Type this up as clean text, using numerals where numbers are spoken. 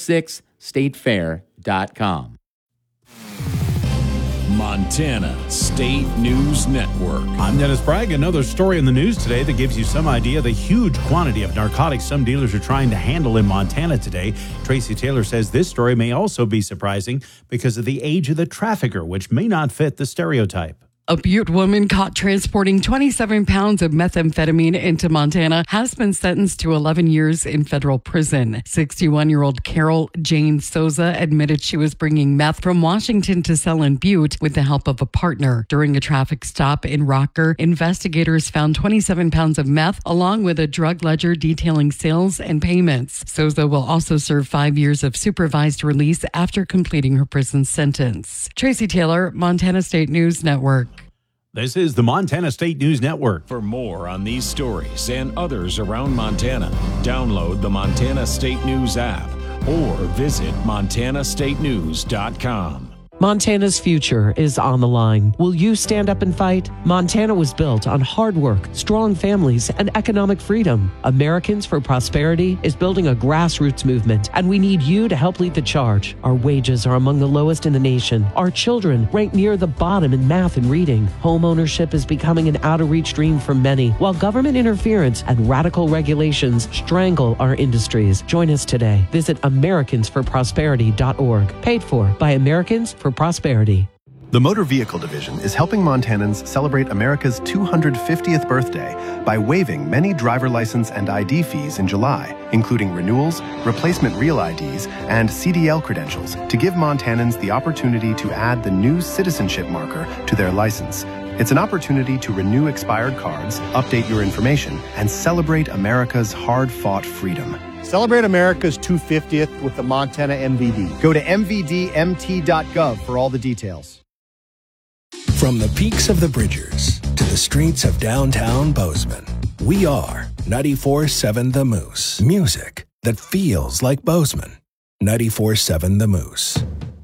1066statefair.com. Montana State News Network. I'm Dennis Bragg. Another story in the news today that gives you some idea of the huge quantity of narcotics some dealers are trying to handle in Montana today. Tracy Taylor says this story may also be surprising because of the age of the trafficker, which may not fit the stereotype. A Butte woman caught transporting 27 pounds of methamphetamine into Montana has been sentenced to 11 years in federal prison. 61-year-old Carol Jane Souza admitted she was bringing meth from Washington to sell in Butte with the help of a partner. During a traffic stop in Rocker, investigators found 27 pounds of meth along with a drug ledger detailing sales and payments. Souza will also serve 5 years of supervised release after completing her prison sentence. Tracy Taylor, Montana State News Network. This is the Montana State News Network. For more on these stories and others around Montana, download the Montana State News app or visit montanastatenews.com. Montana's future is on the line. Will you stand up and fight? Montana was built on hard work, strong families, and economic freedom. Americans for Prosperity is building a grassroots movement, and we need you to help lead the charge. Our wages are among the lowest in the nation. Our children rank near the bottom in math and reading. Home ownership is becoming an out-of-reach dream for many, while government interference and radical regulations strangle our industries. Join us today. Visit AmericansForProsperity.org. Paid for by Americans for Prosperity. The Motor Vehicle Division is helping Montanans celebrate America's 250th birthday by waiving many driver license and ID fees in July, including renewals, replacement real IDs, and CDL credentials to give Montanans the opportunity to add the new citizenship marker to their license. It's an opportunity to renew expired cards, update your information, and celebrate America's hard-fought freedom. Celebrate America's 250th with the Montana MVD. Go to mvdmt.gov for all the details. From the peaks of the Bridgers to the streets of downtown Bozeman, we are 94.7 The Moose. Music that feels like Bozeman. 94.7 The Moose.